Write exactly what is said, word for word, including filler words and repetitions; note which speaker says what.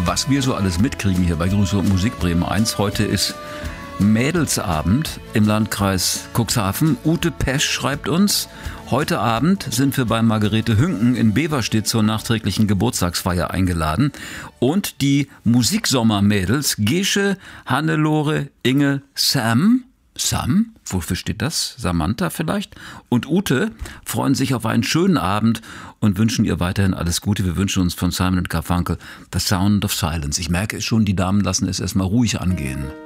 Speaker 1: was wir so alles mitkriegen hier bei Grüße und Musik Bremen eins. Heute ist Mädelsabend im Landkreis Cuxhaven. Ute Pesch schreibt uns: Heute Abend sind wir bei Margarete Hünken in Beverstedt zur nachträglichen Geburtstagsfeier eingeladen. Und die Musiksommermädels Gesche, Hannelore, Inge, Sam, Sam, wofür steht das? Samantha vielleicht? Und Ute freuen sich auf einen schönen Abend und wünschen ihr weiterhin alles Gute. Wir wünschen uns von Simon und Garfunkel The Sound of Silence. Ich merke es schon, die Damen lassen es erstmal ruhig angehen.